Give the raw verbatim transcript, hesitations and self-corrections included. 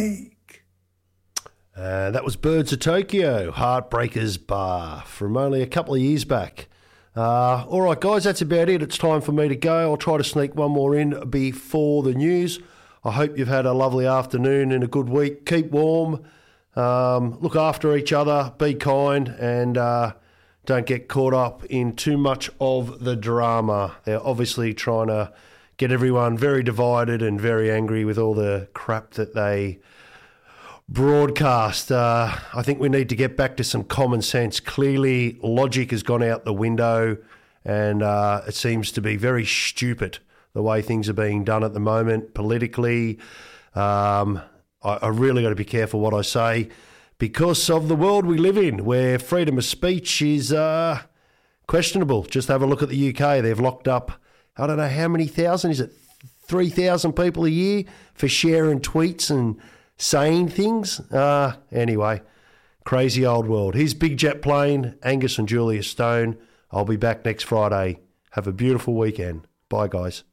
Uh, that was Birds of Tokyo, Heartbreakers Bar, from only a couple of years back. Uh, all right, guys, that's about it. It's time for me to go. I'll try to sneak one more in before the news. I hope you've had a lovely afternoon and a good week. Keep warm, um, look after each other, be kind, and uh, don't get caught up in too much of the drama. They're obviously trying to get everyone very divided and very angry with all the crap that they broadcast. Uh, I think we need to get back to some common sense. Clearly, logic has gone out the window, and uh, it seems to be very stupid the way things are being done at the moment politically. Um, I, I really got to be careful what I say because of the world we live in, where freedom of speech is uh, questionable. Just have a look at the U K. They've locked up, I don't know how many thousand, is it three thousand people a year for sharing tweets and saying things? Uh, anyway, crazy old world. Here's Big Jet Plane, Angus and Julia Stone. I'll be back next Friday. Have a beautiful weekend. Bye, guys.